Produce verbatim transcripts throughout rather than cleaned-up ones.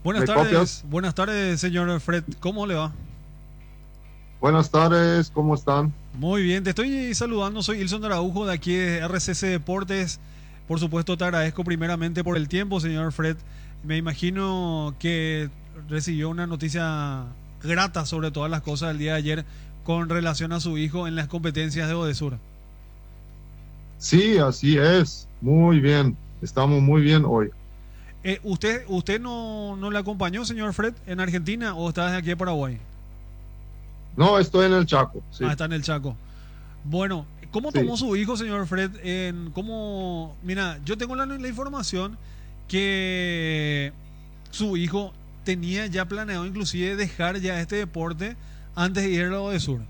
Buenas ¿Me tardes, copias? buenas tardes, señor Fred. ¿Cómo le va? Buenas tardes, ¿cómo están? Muy bien, te estoy saludando. Soy Ilson Araujo de aquí de R C C Deportes. Por supuesto, te agradezco primeramente por el tiempo, señor Fred. Me imagino que recibió una noticia grata sobre todas las cosas del día de ayer con relación a su hijo en las competencias de Odesur. Sí, así es. Muy bien. Estamos muy bien hoy. Eh, ¿usted, usted no, no le acompañó, señor Fred, en Argentina o está desde aquí de Paraguay? No, estoy en el Chaco, Ah, sí. está en el Chaco. Bueno, ¿cómo tomó Sí. su hijo, señor Fred? En cómo, mira, yo tengo la, la información que su hijo tenía ya planeado inclusive dejar ya este deporte antes de ir a lo de Sur.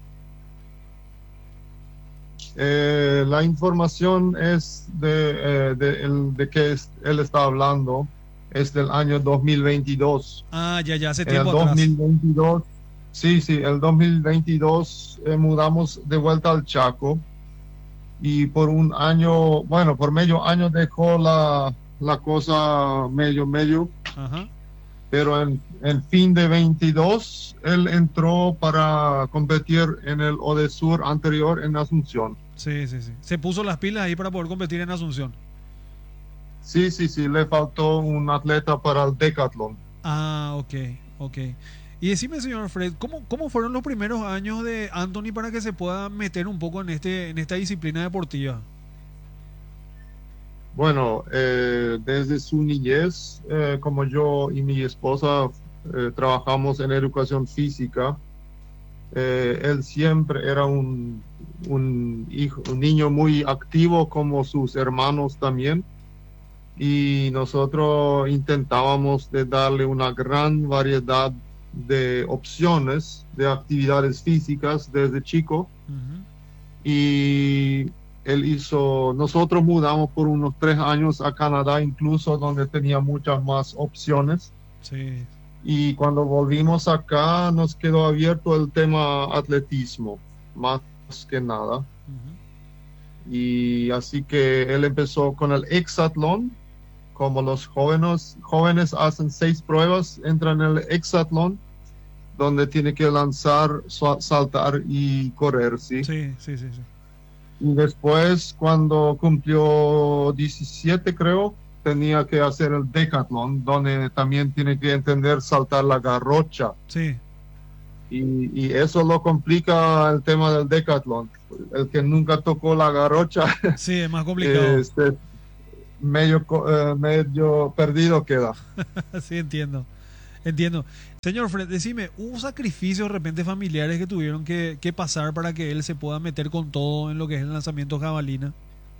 Eh, la información es de, eh, de, el- de que es- él está hablando, es del año dos mil veintidós. Ah, ya, ya, hace En el tiempo atrás. dos mil veintidós, sí, sí, el dos mil veintidós eh, mudamos de vuelta al Chaco y por un año, bueno, por medio año dejó la, la cosa medio, medio. Ajá. Pero en, en fin de veintidós, él entró para competir en el Odesur anterior en Asunción. Sí, sí, sí. Se puso las pilas ahí para poder competir en Asunción. Sí, sí, sí, le faltó un atleta para el Decathlon. Ah, ok, ok. Y decime, señor Fred, ¿cómo, cómo fueron los primeros años de Anthony para que se pueda meter un poco en este, en esta disciplina deportiva? Bueno, eh, desde su niñez, eh, como yo y mi esposa eh, trabajamos en educación física, eh, él siempre era un, un hijo, un niño muy activo como sus hermanos también. Y nosotros intentábamos de darle una gran variedad de opciones de actividades físicas desde chico Ujú. y él hizo, nosotros mudamos por unos tres años a Canadá incluso donde tenía muchas más opciones Sí. y cuando volvimos acá nos quedó abierto el tema atletismo más que nada Ujú. y así que él empezó con el hexatlón como los jóvenes, jóvenes hacen seis pruebas, entran en el hexatlón, donde tiene que lanzar, saltar y correr, ¿sí? Sí, sí, sí, sí. Y después, cuando cumplió diecisiete, creo, tenía que hacer el decatlón, donde también tiene que entender saltar la garrocha. Sí, Y, y eso lo complica el tema del decatlón. El que nunca tocó la garrocha, sí, es más complicado. este, medio, eh, medio perdido queda. Sí, entiendo. Entiendo. Señor Fred, decime, ¿hubo sacrificios de repente familiares que tuvieron que, que pasar para que él se pueda meter con todo en lo que es el lanzamiento jabalina?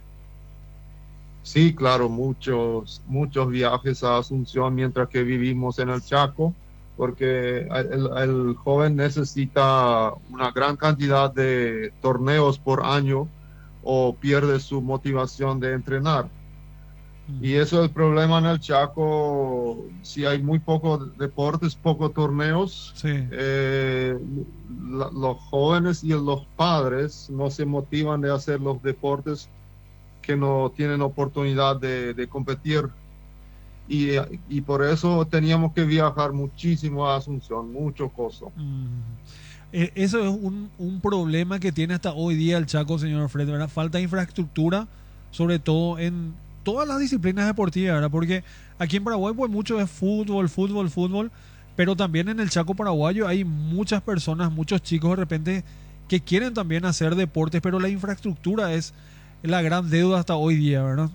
Sí, claro, muchos, muchos viajes a Asunción mientras que vivimos en el Chaco, porque el, el joven necesita una gran cantidad de torneos por año o pierde su motivación de entrenar. Y Ujú. eso es el problema en el Chaco, si hay muy pocos deportes, pocos torneos, Sí. eh, la- los jóvenes y los padres no se motivan de hacer los deportes que no tienen oportunidad de, de competir y, y por eso teníamos que viajar muchísimo a Asunción, mucho costo. Mm. Eh, Eso es un, un problema que tiene hasta hoy día el Chaco, señor Fred, ¿verdad? Falta de infraestructura, sobre todo en todas las disciplinas deportivas, ¿verdad? Porque aquí en Paraguay, pues mucho es fútbol, fútbol, fútbol, pero también en el Chaco paraguayo hay muchas personas, muchos chicos de repente que quieren también hacer deportes, pero la infraestructura es la gran deuda hasta hoy día, ¿verdad?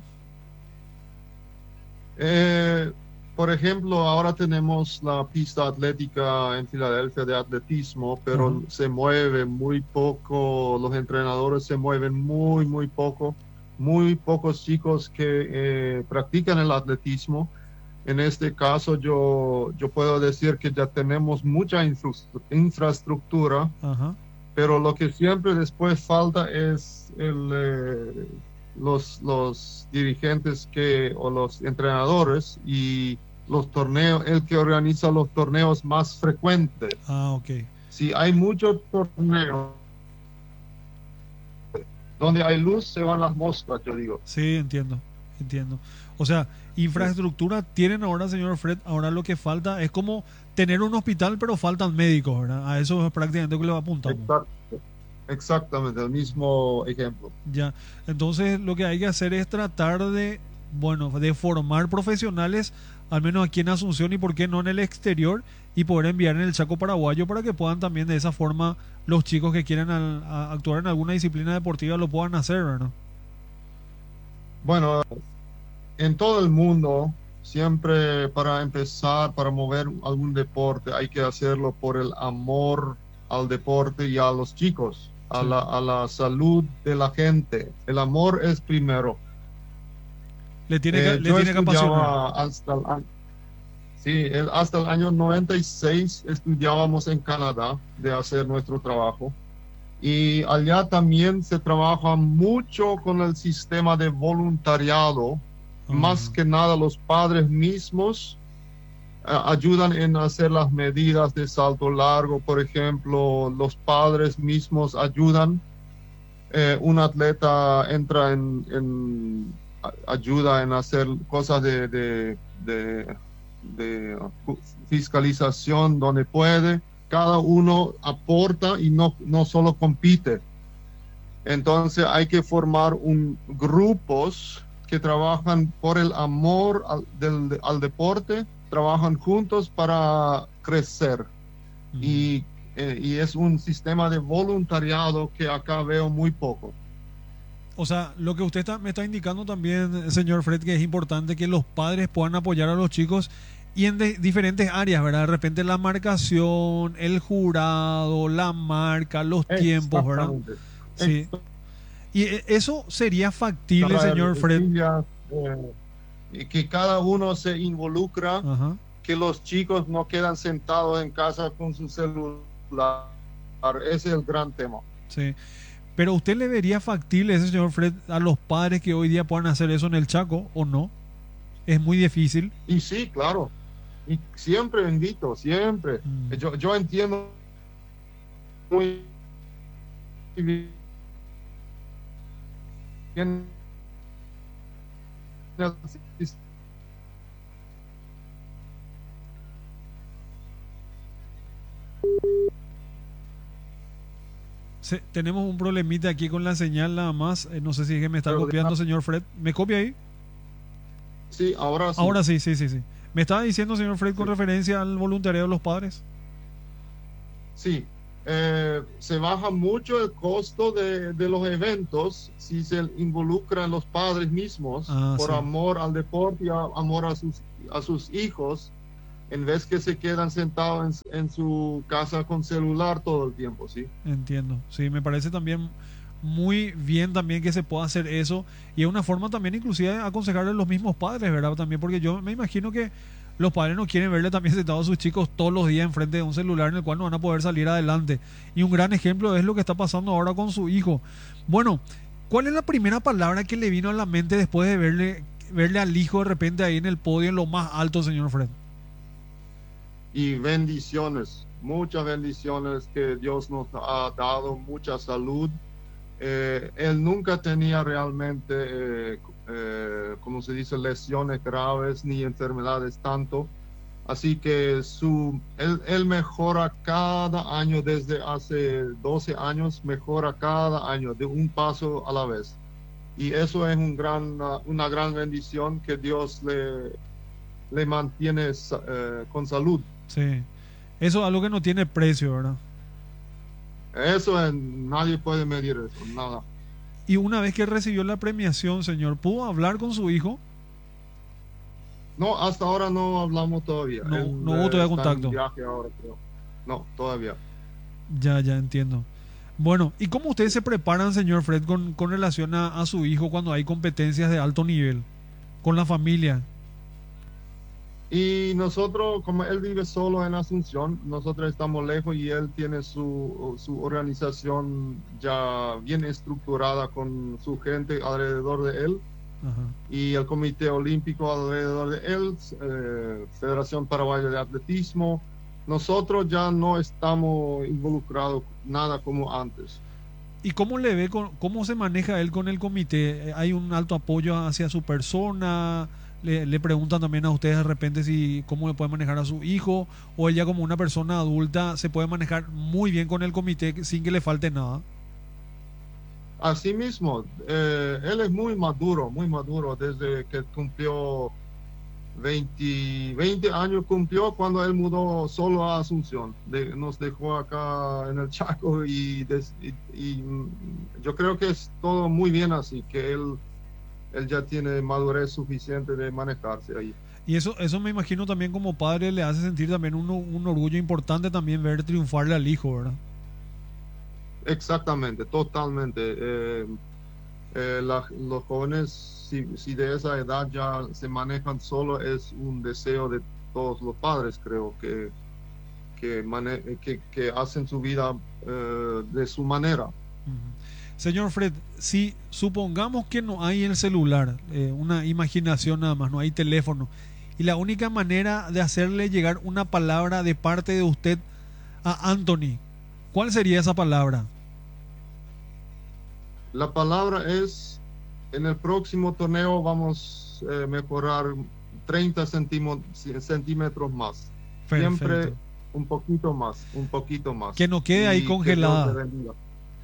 Eh, por ejemplo, ahora tenemos la pista atlética en Filadelfia de atletismo, Ajá. pero se mueve muy poco, los entrenadores se mueven muy, muy poco, muy pocos chicos que eh, practican el atletismo. En este caso, yo, yo puedo decir que ya tenemos mucha infraestructura, Ajá. pero lo que siempre después falta es el, eh, los, los dirigentes que, o los entrenadores y los torneos, el que organiza los torneos más frecuentes. Ah, ok. Si hay muchos torneos donde hay luz, se van las moscas, yo digo. Sí, entiendo. entiendo. O sea, infraestructura tienen ahora, señor Fred, ahora lo que falta es como tener un hospital, pero faltan médicos, ¿verdad? A eso es prácticamente lo que le apuntamos. Exacto, exactamente, el mismo ejemplo. Ya, entonces lo que hay que hacer es tratar de, bueno, de formar profesionales, al menos aquí en Asunción y por qué no en el exterior, y poder enviar en el Chaco paraguayo para que puedan también de esa forma los chicos que quieran al- a- actuar en alguna disciplina deportiva lo puedan hacer, ¿verdad? Bueno, en todo el mundo, siempre para empezar, para mover algún deporte, hay que hacerlo por el amor al deporte y a los chicos, a Sí. la, a la salud de la gente. El amor es primero. Le tiene que, Eh, le yo tiene que apasionar. estudiaba hasta el, an- sí, el- hasta el año noventa y seis estudiábamos en Canadá de hacer nuestro trabajo. Y allá también se trabaja mucho con el sistema de voluntariado. Más Ah, que nada los padres mismos eh, ayudan en hacer las medidas de salto largo, por ejemplo, los padres mismos ayudan. Eh, un atleta entra en, en- a- ayuda en hacer cosas de, de, de- de fiscalización donde puede. Cada uno aporta y no, no solo compite. Entonces hay que formar un, grupos que trabajan por el amor al, del, al deporte, trabajan juntos para crecer. ujú. Y, eh, y es un sistema de voluntariado que acá veo muy poco. O sea, lo que usted está, me está indicando también, señor Fred, que es importante que los padres puedan apoyar a los chicos y en de- diferentes áreas, ¿verdad? De repente la marcación, el jurado, la marca, los tiempos, ¿verdad? Exactamente. Sí. Y eh, eso sería factible, Traer señor Fred. sillas, eh, y que cada uno se involucra, Ajá. que los chicos no quedan sentados en casa con su celular. Ese es el gran tema. Sí. Pero usted le vería factible ese señor Fred a los padres que hoy día puedan hacer eso en el Chaco o no. Es muy difícil. Y sí, claro. Y siempre invito, siempre. Mm. Yo, yo entiendo muy bien el Se- tenemos un problemita aquí con la señal nada más. Eh, no sé si es que me está copiando, sistema. señor Fred. ¿Me copia ahí? Sí, ahora sí. Ahora sí, sí, sí, sí. Me estaba diciendo, señor Fred, con Sí, referencia al voluntariado de los padres. sí. Eh, se baja mucho el costo de, de los eventos si se involucran los padres mismos Ah, por sí, amor al deporte y a- amor a sus, a sus hijos, en vez que se quedan sentados en, en su casa con celular todo el tiempo, ¿sí? entiendo. Sí, me parece también muy bien también que se pueda hacer eso. Y es una forma también inclusive de aconsejarle a los mismos padres, ¿verdad? También porque yo me imagino que los padres no quieren verle también sentados a sus chicos todos los días enfrente de un celular en el cual no van a poder salir adelante. Y un gran ejemplo es lo que está pasando ahora con su hijo. Bueno, ¿cuál es la primera palabra que le vino a la mente después de verle, verle al hijo de repente ahí en el podio en lo más alto, señor Fred? Y bendiciones, muchas bendiciones que Dios nos ha dado, mucha salud. Eh, él nunca tenía realmente, eh, eh, como se dice, lesiones graves ni enfermedades tanto. Así que su, él, él mejora cada año, desde hace doce años, mejora cada año, de un paso a la vez. Y eso es un gran, una gran bendición que Dios le, le mantiene eh, con salud. Sí. Eso es algo que no tiene precio, ¿verdad? Eso es, nadie puede medir eso, nada. Y una vez que recibió la premiación, señor, ¿pudo hablar con su hijo? No, hasta ahora no hablamos todavía. No, Él no hubo eh, todavía está en contacto. viaje ahora, creo. No, todavía. Ya, ya entiendo. Bueno, ¿y cómo ustedes se preparan, señor Fred, con, con relación a, a su hijo cuando hay competencias de alto nivel? Con la familia. Y nosotros, como él vive solo en Asunción, nosotros estamos lejos y él tiene su, su organización ya bien estructurada con su gente alrededor de él Ajá. y el Comité Olímpico alrededor de él, eh, Federación Paraguaya de Atletismo. Nosotros ya no estamos involucrados nada como antes. ¿Y cómo le ve, con, cómo se maneja él con el comité? ¿Hay un alto apoyo hacia su persona? Le, le preguntan también a ustedes de repente si cómo le puede manejar a su hijo, o él ya como una persona adulta se puede manejar muy bien con el comité sin que le falte nada. Así mismo, eh, él es muy maduro, muy maduro desde que cumplió veinte, veinte años cumplió cuando él mudó solo a Asunción. De- nos dejó acá en el Chaco y, des- y- y, mm, yo creo que es todo muy bien así, que él, él ya tiene madurez suficiente de manejarse ahí. Y eso, eso me imagino también como padre le hace sentir también un, un orgullo importante también ver triunfarle al hijo, ¿verdad? Exactamente, totalmente. Eh, eh, la- los jóvenes, si, si de esa edad ya se manejan solo, es un deseo de todos los padres, creo, que, que, mane- que, que hacen su vida eh, de su manera. Ujú. Señor Fred, si supongamos que no hay el celular, eh, una imaginación nada más, no hay teléfono, y la única manera de hacerle llegar una palabra de parte de usted a Anthony, ¿cuál sería esa palabra? La palabra es, en el próximo torneo vamos a mejorar treinta centimo- centímetros más. Siempre Perfecto. un poquito más, un poquito más. Que no quede ahí Y que Dios le congelada, bendiga.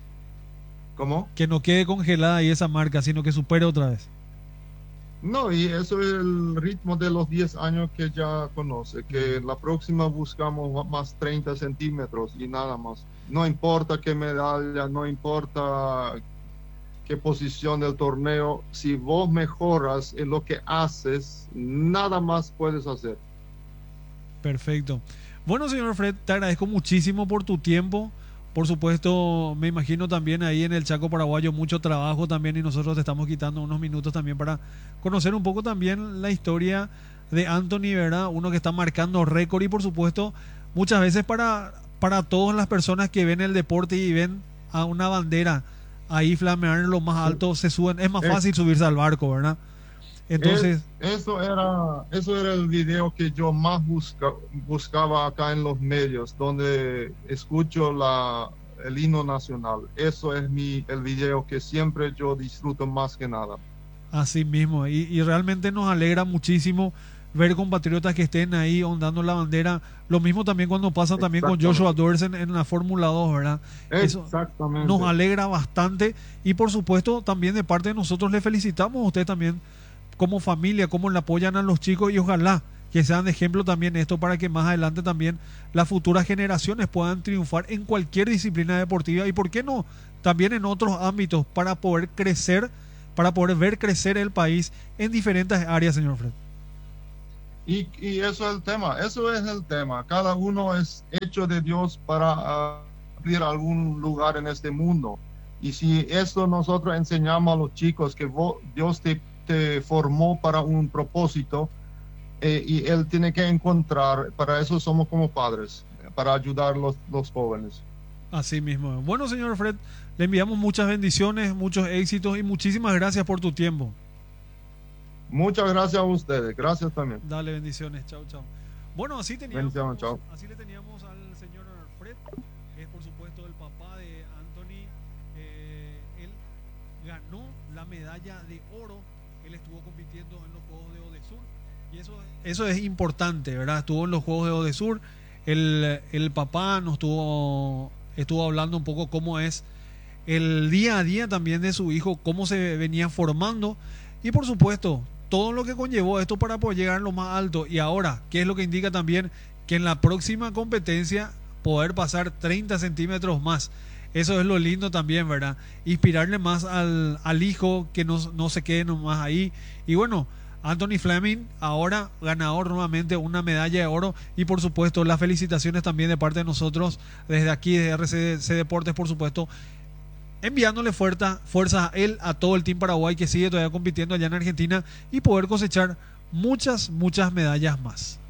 ¿Cómo? que no quede congelada ahí esa marca, sino que supere otra vez. No, y eso es el ritmo de los diez años que ya conoce, que la próxima buscamos más treinta centímetros y nada más. No importa qué medalla, no importa qué posición del torneo, si vos mejoras en lo que haces, nada más puedes hacer. Perfecto. Bueno, señor Fred, te agradezco muchísimo por tu tiempo. Por supuesto, me imagino también ahí en el Chaco Paraguayo mucho trabajo también y nosotros te estamos quitando unos minutos también para conocer un poco también la historia de Anthony, ¿verdad? Uno que está marcando récord y por supuesto muchas veces para, para todas las personas que ven el deporte y ven a una bandera ahí flamear en lo más alto, se suben, es más Es, fácil subirse al barco, ¿verdad? Entonces, es, eso era, eso era el video que yo más busca, buscaba acá en los medios, donde escucho la, el himno nacional. Eso es mi, el video que siempre yo disfruto más que nada. así mismo, y, y realmente nos alegra muchísimo ver compatriotas que estén ahí ondando la bandera. Lo mismo también cuando pasa también con Joshua Exactamente. Doersen en la Fórmula dos, ¿verdad? Eso nos Exactamente. alegra bastante y por supuesto también de parte de nosotros le felicitamos a usted también como familia, cómo le apoyan a los chicos y ojalá que sean de ejemplo también esto para que más adelante también las futuras generaciones puedan triunfar en cualquier disciplina deportiva y por qué no, también en otros ámbitos para poder crecer, para poder ver crecer el país en diferentes áreas, señor Fred. Y, y eso es el tema, eso es el tema. Cada uno es hecho de Dios para abrir algún lugar en este mundo. Y si esto nosotros enseñamos a los chicos que vos, Dios te, te formó para un propósito eh, y Él tiene que encontrar, para eso somos como padres, para ayudar a los, los jóvenes. Así mismo. Bueno, señor Fred, le enviamos muchas bendiciones, muchos éxitos y muchísimas gracias por tu tiempo. Muchas gracias a ustedes, gracias también. Dale bendiciones, chao, chao. Bueno, así teníamos, Bendiciones, chao. así le teníamos al señor Fred, que es por supuesto el papá de Anthony. Eh, él ganó la medalla de oro. Él estuvo compitiendo en los Juegos de Odesur y eso, eso es importante, ¿verdad? Estuvo en los Juegos de Odesur. El, el papá nos estuvo, estuvo hablando un poco cómo es el día a día también de su hijo, cómo se venía formando y por supuesto todo lo que conllevó esto para poder llegar a lo más alto y ahora, ¿qué es lo que indica también? Que en la próxima competencia poder pasar treinta centímetros más. Eso es lo lindo también, ¿verdad? Inspirarle más al, al hijo, que no, no se quede nomás ahí. Y bueno, Anthony Fleming, ahora ganador nuevamente una medalla de oro y por supuesto las felicitaciones también de parte de nosotros desde aquí, de R C C Deportes, por supuesto, enviándole fuerza, fuerza a él, a todo el Team Paraguay que sigue todavía compitiendo allá en Argentina y poder cosechar muchas, muchas medallas más.